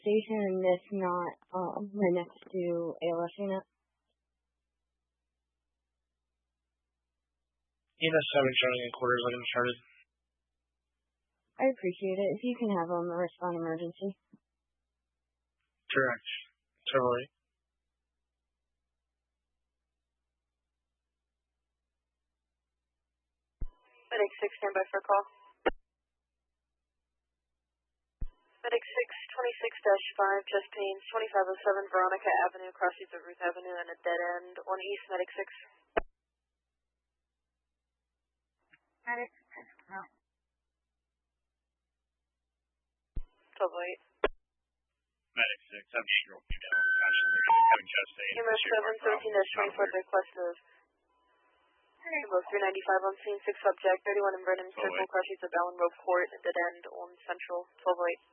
station and this not right next to ALS unit? EMS 7 showing in quarters item started. I appreciate it. If you can have them respond emergency. Correct. Totally. Medic 6, stand by for a call. Medic 6, 26-5, chest pains, 2507 Veronica Avenue, crossings of Ruth Avenue and a dead end on East, Medic 6. Medic 6, no. 1208. Medic 6, I'm stroke you down. Having chest pain. EMS 7, 13-24, requested. Ambulance 395 on scene, 6 subject, 31 in Brennan Circle, crossings of Allen Road Court, and dead end on Central, 1208.